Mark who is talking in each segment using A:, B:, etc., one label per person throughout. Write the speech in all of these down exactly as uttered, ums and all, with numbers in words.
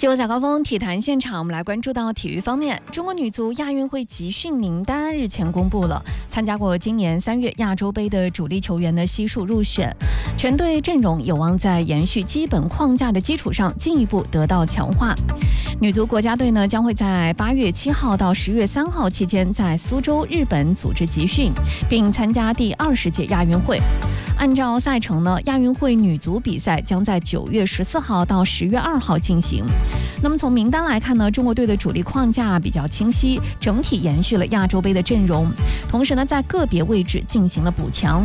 A: 继续早高峰体坛现场，我们来关注到体育方面。中国女足亚运会集训名单日前公布了，参加过今年三月亚洲杯的主力球员的悉数入选，全队阵容有望在延续基本框架的基础上进一步得到强化。女足国家队呢将会在八月七号到十月三号期间在苏州、日本组织集训，并参加第二十届亚运会。按照赛程呢，亚运会女足比赛将在九月十四号到十月二号进行。那么从名单来看呢，中国队的主力框架比较清晰，整体延续了亚洲杯的阵容，同时呢，在个别位置进行了补强。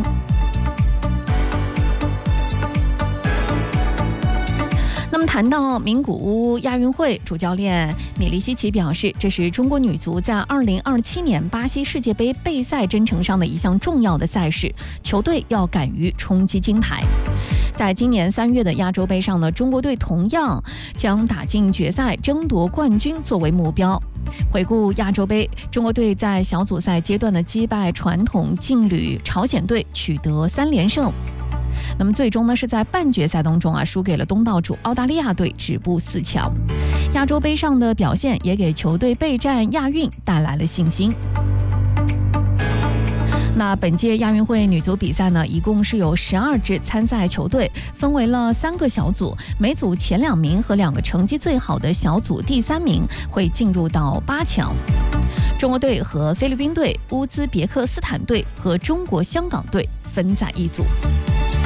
A: 那么谈到名古屋亚运会，主教练米利西奇表示，这是中国女足在二零二七年巴西世界杯备赛征程上的一项重要的赛事，球队要敢于冲击金牌。在今年三月的亚洲杯上呢，中国队同样将打进决赛争夺冠军作为目标。回顾亚洲杯，中国队在小组赛阶段的击败传统劲旅朝鲜队，取得三连胜。那么最终呢，是在半决赛当中啊，输给了东道主澳大利亚队，止步四强。亚洲杯上的表现也给球队备战亚运带来了信心。那本届亚运会女足比赛呢，一共是有十二支参赛球队，分为了三个小组，每组前两名和两个成绩最好的小组第三名会进入到八强。中国队和菲律宾队、乌兹别克斯坦队和中国香港队分在一组。